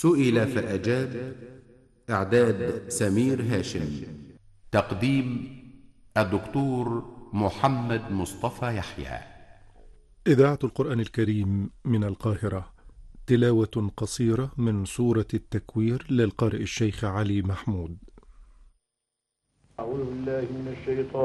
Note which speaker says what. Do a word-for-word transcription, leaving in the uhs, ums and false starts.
Speaker 1: سئل فأجاب. إعداد سمير هاشم. تقديم الدكتور محمد مصطفى يحيى.
Speaker 2: إذاعة القرآن الكريم من القاهرة. تلاوة قصيرة من سورة التكوير للقارئ الشيخ علي محمود.
Speaker 3: أعوذ بالله من الشيطان